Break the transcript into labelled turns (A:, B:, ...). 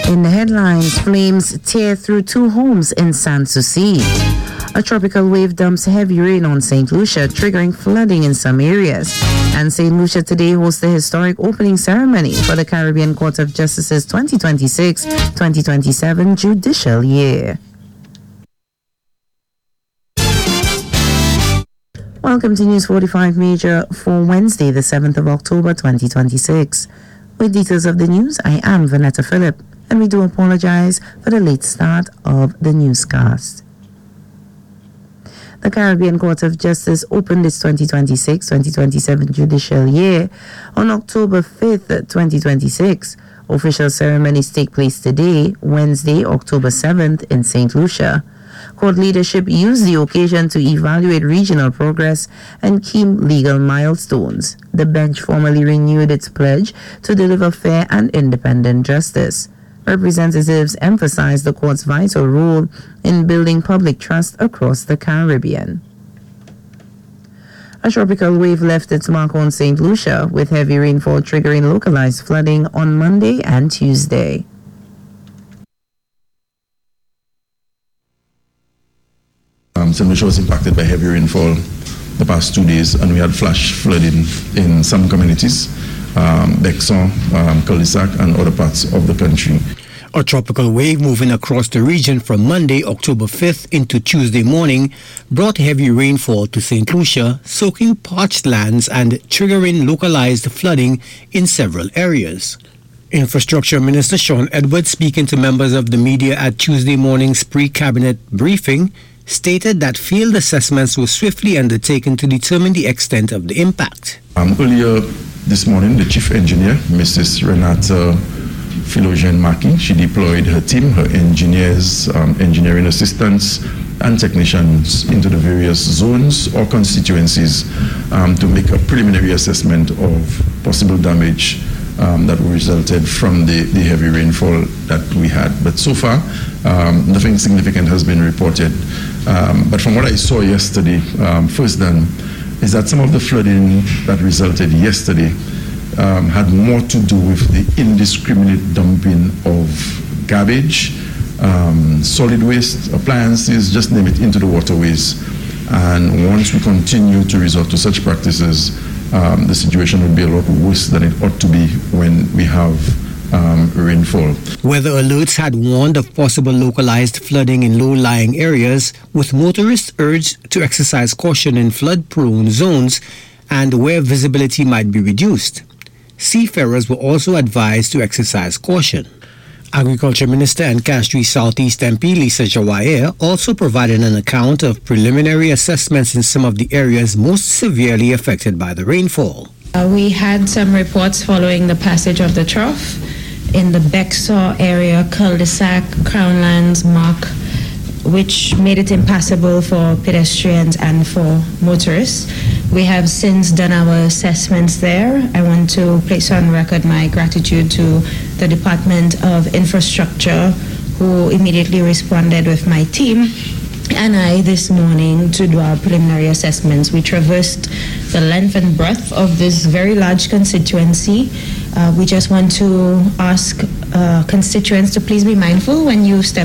A: In the headlines, flames tear through 2 homes in Sanssouci. A tropical wave dumps heavy rain on St. Lucia, triggering flooding in some areas. And St. Lucia today hosts the historic opening ceremony for the Caribbean Court of Justice's 2026-2027 judicial year. Welcome to News 45 Major for Wednesday, the 7th of October, 2026. With details of the news, I am Vanetta Phillip, and we do apologize for the late start of the newscast. The Caribbean Court of Justice opened its 2026-2027 judicial year on October 5th, 2026. Official ceremonies take place today, Wednesday, October 7th, in St. Lucia. Court leadership used the occasion to evaluate regional progress and key legal milestones. The bench formally renewed its pledge to deliver fair and independent justice. Representatives emphasized the court's vital role in building public trust across the Caribbean. A tropical wave left its mark on St. Lucia, with heavy rainfall triggering localized flooding on Monday and Tuesday.
B: St. Lucia was impacted by heavy rainfall the past 2 days, and we had flash flooding in some communities, Bexon, Cul-de-Sac, and other parts of the country.
C: A tropical wave moving across the region from Monday, October 5th into Tuesday morning brought heavy rainfall to St. Lucia, soaking parched lands and triggering localized flooding in several areas. Infrastructure Minister Sean Edwards, speaking to members of the media at Tuesday morning's pre-cabinet briefing, stated that field assessments were swiftly undertaken to determine the extent of the impact.
B: Earlier this morning, the chief engineer, Mrs. Renata Philogen-Maki, she deployed her team, her engineers, engineering assistants, and technicians into the various zones or constituencies to make a preliminary assessment of possible damage that resulted from the heavy rainfall that we had. But so far, nothing significant has been reported. But from what I saw yesterday, first then, is that some of the flooding that resulted yesterday had more to do with the indiscriminate dumping of garbage, solid waste, appliances, just name it, into the waterways. And once we continue to resort to such practices, the situation would be a lot worse than it ought to be when we have rainfall.
C: Weather alerts had warned of possible localized flooding in low-lying areas, with motorists urged to exercise caution in flood-prone zones and where visibility might be reduced. Seafarers were also advised to exercise caution. Agriculture Minister and Castries Southeast MP Lisa Jawair also provided an account of preliminary assessments in some of the areas most severely affected by the rainfall.
D: We had some reports following the passage of the trough in the Bexar area, Cul-de-Sac, Crownlands, Mark, which made it impassable for pedestrians and for motorists. We have since done our assessments there. I want to place on record my gratitude to the Department of Infrastructure, who immediately responded with my team and I this morning to do our preliminary assessments. We traversed the length and breadth of this very large constituency. We just want to ask constituents to please be mindful when you step